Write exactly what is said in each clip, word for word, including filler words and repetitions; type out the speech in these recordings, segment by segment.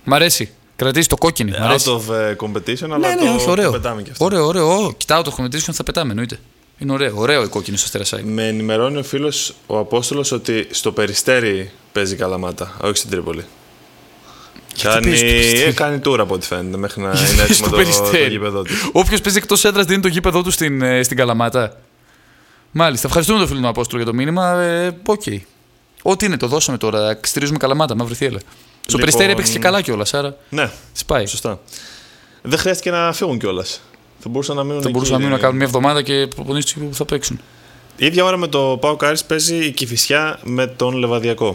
Μ' αρέσει. Κρατήσει το κόκκινη. Out of uh, competition, αλλά ναι, ναι, το, όχι, ωραίο. το πετάμε και αυτό. Ωραίο, ωραίο. Κοιτάω το competition, θα πετάμε, εννοείται. Είναι ωραίο, ωραίο η κόκκινη στο Αστέρα. Με ενημερώνει ο φίλος ο Απόστολος ότι στο Περιστέρι παίζει Καλαμάτα, όχι στην Τρίπολη. Κάνει, ε, κάνει τούρα από ό,τι φαίνεται μέχρι να είναι έτοιμο το, το γήπεδο του. Όποιος παίζει εκτός έδρας δίνει το γήπεδο του στην, στην Καλαμάτα. Μάλιστα. Ευχαριστούμε τον φίλο του Απόστολο για το μήνυμα. Οκ. Ε, okay. Ό,τι είναι, το δώσαμε τώρα. Στηρίζουμε Καλαμάτα, μαύρη θύελα. Στο λοιπόν, Περιστέρι έπαιξε και καλά κιόλας, άρα. Ναι, σπάει. Σωστά. Δεν χρειάστηκε να φύγουν κιόλας. Θα μπορούσαν να μείνουν. Θα μπορούσαν να μείνουν να κάνουν μια εβδομάδα και προπονήσεις που θα παίξουν. Η ίδια ώρα με το ΠΑΟΚ Άρης παίζει η Κηφισιά με τον Λεβαδιακό.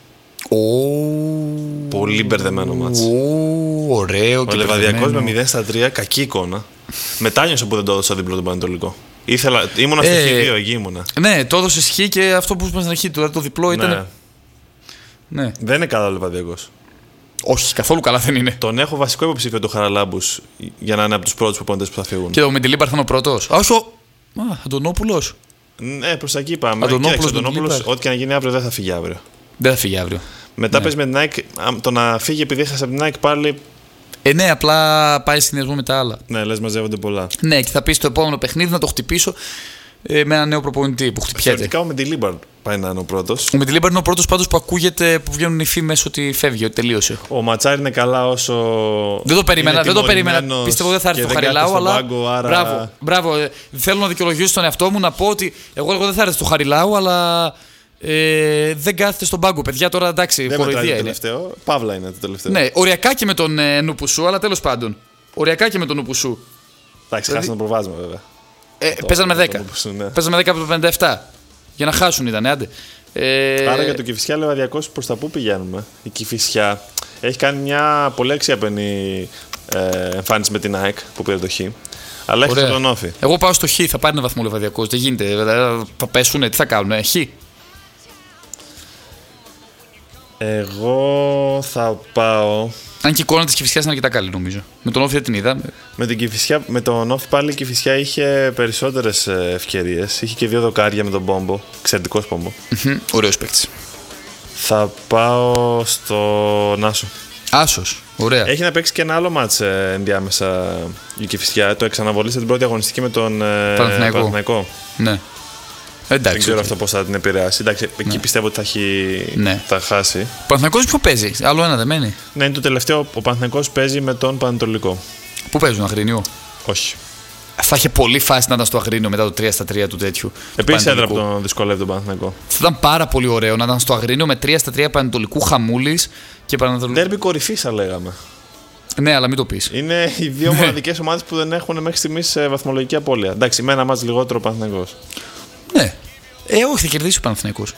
Oh. Πολύ μπερδεμένο μάτς. Oh, ωραίο. Ο Λεβαδιακός με μηδέν στα τρία, κακή εικόνα. Μετάνιωσα που δεν το έδωσα δίπλο τον Πανετολικό. Ήθελα, ήμουνα στο χ δύο, εκεί ήμουνα. Ναι, το έδωσε χ και αυτό που είπαμε στην αρχή, το, το διπλό ήταν. Ναι. Ναι. Δεν είναι καλά ο Λεβαδιακός. Όχι, καθόλου καλά δεν είναι. Τον έχω βασικό υποψήφιο του Χαραλάμπους για να είναι από τους πρώτους προπονητές που θα φύγουν. Και ο Μεντιλίμπαρ θα είναι ο πρώτος. Α, όχι. Α, Αντωνόπουλος. Ναι, προς τα εκεί πάμε. Αντωνόπουλος, Αντωνόπουλος, ό,τι και να γίνει αύριο δεν θα φύγει αύριο. Δεν θα φύγει αύριο. Μετά ναι. πες με την ΑΕΚ, το να φύγει επειδή έχασε από την ΑΕΚ πάλι. Ε, ναι, απλά πάει συνδυασμό με τα άλλα. Ναι, λες μαζεύονται πολλά. Ναι, και θα πει στο επόμενο παιχνίδι να το χτυπήσω ε, με ένα νέο προπονητή που χτυπιέται. Θεωρητικά ο Μεντιλίμπαρ πάει να είναι ο πρώτος. Ο Μεντιλίμπαρ είναι ο πρώτος πάντως που ακούγεται, που βγαίνουν οι φήμες ότι φεύγει, ότι τελείωσε. Ο Ματσάρη είναι καλά όσο. Δεν το περίμενα, δεν το περίμενα. Πιστεύω δεν θα έρθει το Χαριλάου, αλλά. Πάγκο, άρα... Μπράβο, μπράβο. Θέλω να δικαιολογήσω τον εαυτό μου να πω ότι εγώ, εγώ δεν θα έρθει στο Χαριλάου, αλλά. Ε, δεν κάθεται στον πάγκο, παιδιά. Τώρα εντάξει, δεν κοροϊδία είναι. Το τελευταίο. Παύλα είναι το τελευταίο. Ναι, οριακά και με τον ε, Νουπουσού, αλλά τέλος πάντων. Οριακά και με τον Νουπουσού. Εντάξει, δηλαδή... χάσανε το προβάσμα βέβαια. Ε, το, παίζανε με δέκα. Ναι. Παίζανε με δέκα από το πενήντα επτά. Για να χάσουν ήταν, άντε. Ε... Άρα για το Κηφισιά Λεβαδιακός προς τα πού πηγαίνουμε. Η Κηφισιά έχει κάνει μια πολύ αξιέπαινη ε, εμφάνιση με την ΑΕΚ που πήρε το Χ. Αλλά έχει τον Όφη. Εγώ πάω στο Χ, θα πάρει ένα βαθμό Λεβαδιακός. Δεν γίνεται. Θα πέσουνε, τι θα κάνουνε. Χ. Εγώ θα πάω. Αν και η εικόνα της Κηφισιάς είναι αρκετά καλή, νομίζω. Με τον Όφη δεν την είδα. Με, την Κηφισιά, με τον Όφη πάλι η Κηφισιά είχε περισσότερες ευκαιρίες. Είχε και δύο δοκάρια με τον Πόμπο. Εξαιρετικός Πόμπο. Mm-hmm. Ωραίος παίκτης. Θα πάω στον Άσο. Άσος. Ωραία. Έχει να παίξει και ένα άλλο μάτς ε, ενδιάμεσα η Κηφισιά. Το εξαναβολή στην πρώτη αγωνιστική με τον ε, Παναθηναϊκό. Ναι. Εντάξει, δεν ξέρω okay. αυτό πώς θα την επηρεάσει. Εντάξει, εκεί ναι. πιστεύω ότι θα, έχει... ναι. θα χάσει. Ο Παναθηναϊκός ποιο παίζει, άλλο ένα δεν μένει. Ναι, είναι το τελευταίο. Ο Παναθηναϊκός παίζει με τον Πανετολικό. Πού παίζουν, Αγρίνιο? Όχι. Θα είχε πολύ φάση να ήταν στο Αγρίνιο μετά το τρία στα τρία του τέτοιου. Επίσης έδρα που τον δυσκολεύει τον Παναθηναϊκό. Θα ήταν πάρα πολύ ωραίο να ήταν στο Αγρίνιο με τρία στα τρία Πανετολικού Χαμούλης και Πανετολικού. Ντέρμπι κορυφής θα λέγαμε. Ναι, αλλά μην το πεις. Είναι οι δύο μοναδικές ομάδες που δεν έχουν μέχρι στιγμής βαθμολογική απώλεια. Εντάξει, με ένα μάτς λιγότερο ο Παναθηναϊκός. Ναι. Ε, όχι, θα κερδίσει ο Παναθηναϊκός.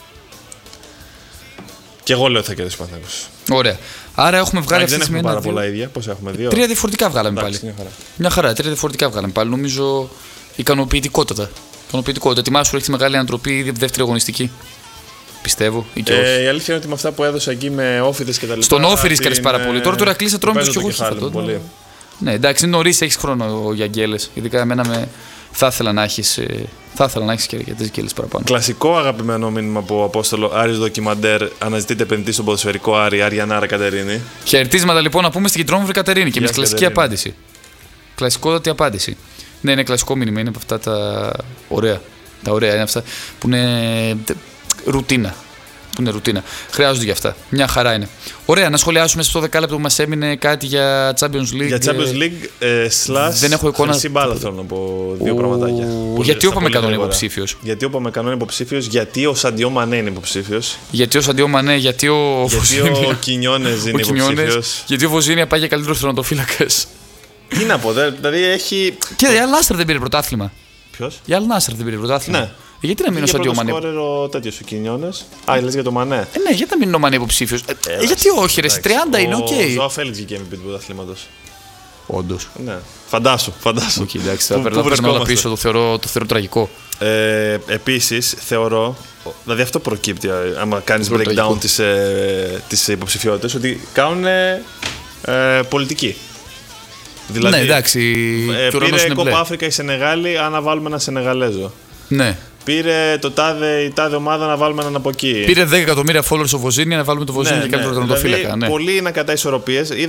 Και εγώ λέω ότι θα κερδίσει ο Παναθηναϊκός. Ωραία. Άρα έχουμε βγάλει αυτή τη στιγμή. Δεν έχουμε πάρα δύο... πολλά ίδια. Πώς έχουμε, δύο. Τρία διαφορετικά βγάλαμε. Εντάξει, πάλι. Μια χαρά. Μια χαρά, τρία διαφορετικά βγάλαμε πάλι. Νομίζω ικανοποιητικότατα. Ικανοποιητικότητα. Ετοιμάσου, έχει μεγάλη ανατροπή ήδη από δεύτερη αγωνιστική. Πιστεύω. Ή και ε, η αλήθεια είναι ότι με αυτά που έδωσα εκεί με όφιδες και τα λοιπά. Στον όφι ρίσκαρες πάρα πολύ. Τώρα το Ηρακλή θα τρώμε του κι εγώ. Πολύ. Ναι, εντάξει, είναι νωρίς, έχεις χρόνο για γκέλες. Ειδικά εμένα με... θα ήθελα να έχεις, θα ήθελα να έχεις και για τις γκέλες παραπάνω. Κλασικό αγαπημένο μήνυμα από Απόστολο. Άρης Δοκιμαντέρ, αναζητείτε επενδυτή στον ποδοσφαιρικό Άρη, Αριανάρα Κατερίνη. Χαιρετίσματα λοιπόν να πούμε στην Κεντρόμαυρη Κατερίνη και με κλασική απάντηση. Κλασικότατη απάντηση. Ναι, είναι κλασικό μήνυμα, είναι από αυτά τα ωραία. Τα ωραία είναι αυτά που είναι ρουτίνα. Που είναι ρουτίνα. Χρειάζονται για αυτά. Μια χαρά είναι. Ωραία, να σχολιάσουμε στο δεκάλεπτο που μας έμεινε κάτι για Champions League. Για Champions League, ε, slash, δεν έχω εικόνα. Χρυσή μπάλα θέλω να πω δύο πραγματάκια. Γιατί ο Παμεκανό είναι υποψήφιος. Γιατί ο Παμεκανό είναι υποψήφιος, γιατί ο Σαντιό Μανέ είναι υποψήφιος. Γιατί ο Σαντιό Μανέ, γιατί ο. Γιατί ο Κινιόνες είναι υποψήφιος. Γιατί ο Βοζίνια πάει για καλύτερο θεματοφύλακας. Τι να πω, δηλαδή έχει. Και η Αλ-Νάσρ δεν πήρε πρωτάθλημα. Ποιος? Η Αλ-Νάσρ δεν πήρε πρωτάθλημα. Ναι. Γιατί να μείνει ο Σαντιό Μανέ. Είναι ο τέτοιος ο Κινιόνες. Α, λες για το Μανέ. Ε, ναι, γιατί να μείνει ο Μανέ υποψήφιος. Ε, ε, γιατί όχι, ρε, τριάντα είναι, οκ. Ο Ζωά Φέλιξ βγήκε εμ βι πι του πρωταθλήματος. Όντως. Ναι. Φαντάσου, φαντάσου. Okay, εντάξει, θα παίρνω όλα πίσω, το θεωρώ, το θεωρώ τραγικό. Ε, επίσης, θεωρώ, δηλαδή αυτό προκύπτει άμα κάνεις breakdown της, ε, της υποψηφιότητας, ότι κάνουν ε, πολιτική. Δηλαδή, ναι, εντάξει. Ε, πήρε Κόπα Αφρικα η Σενεγάλη, αν να βάλουμε ένα Σενεγαλέζο. Ναι. Πήρε το τάδε, η τάδε ομάδα να βάλουμε έναν από εκεί. Πήρε δέκα εκατομμύρια followers ο Βοζίνια να βάλουμε το Βοζίνια ναι, και καλύτερο ναι, τερματοφύλακα. Δηλαδή, ναι. πολύ να κατά ισορροπίες.